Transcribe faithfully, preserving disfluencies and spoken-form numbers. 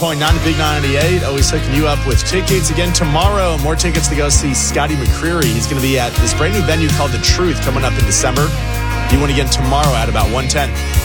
Point nine to Big ninety-eight, always hooking you up with tickets. Again, tomorrow, more tickets to go see Scotty McCreery. He's going to be at this brand new venue called The Truth coming up in December. You want to get tomorrow at about one ten.